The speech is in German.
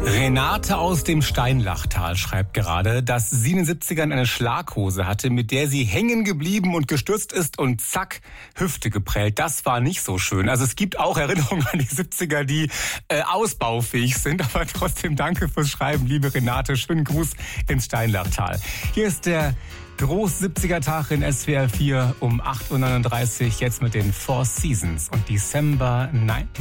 Renate aus dem Steinlachtal schreibt gerade, dass sie in den 70ern eine Schlaghose hatte, mit der sie hängen geblieben und gestürzt ist und zack, Hüfte geprellt. Das war nicht so schön. Also es gibt auch Erinnerungen an die 70er, die ausbaufähig sind. Aber trotzdem danke fürs Schreiben, liebe Renate. Schönen Gruß ins Steinlachtal. Hier ist der Groß-70er-Tag in SWR 4 um 8.39 Uhr. Jetzt mit den Four Seasons und December 19.